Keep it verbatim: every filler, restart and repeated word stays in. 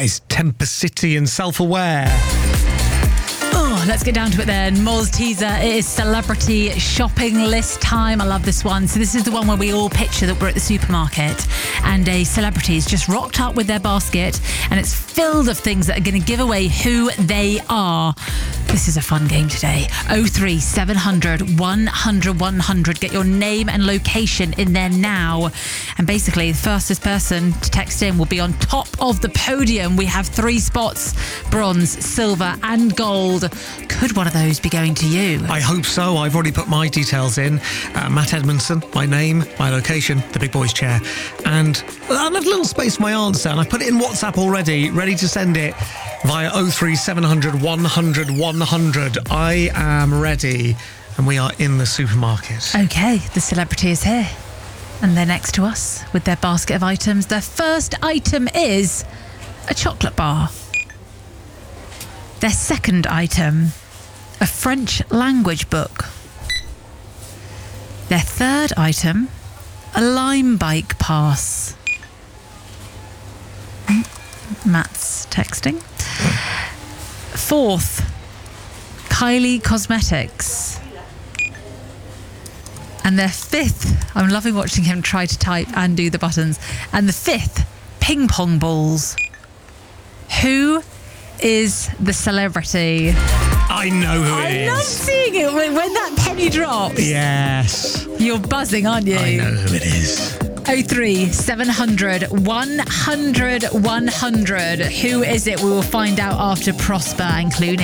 That is Temper City and Self-Aware. Oh, let's get down to it then. Moz teaser. It is celebrity shopping list time. I love this one. So this is the one where we all picture that we're at the supermarket and a celebrity is just rocked up with their basket and it's filled of things that are going to give away who they are. This is a fun game today. oh three seven hundred one hundred one hundred. Get your name and location in there now. And basically, the fastest person to text in will be on top of the podium. We have three spots: bronze, silver, and gold. Could one of those be going to you? I hope so. I've already put my details in. Uh, Matt Edmondson, my name, my location, the big boys chair. And I left a little space for my answer, and I put it in WhatsApp already, ready to send it via oh three seven hundred one hundred one hundred. I am ready, and we are in the supermarket. Okay, the celebrity is here. And they're next to us with their basket of items. Their first item is a chocolate bar. Their second item, a French language book. Their third item, a Lime bike pass. Matt's texting. Fourth, Kylie Cosmetics. And their fifth, I'm loving watching him try to type and do the buttons. And the fifth, ping pong balls. Who is the celebrity? I know who it I is. love seeing it when, when that penny drops. Yes. You're buzzing, aren't you? I know who it is. oh three seven hundred one hundred one hundred. Who is it? We will find out after Prosper and Clooney.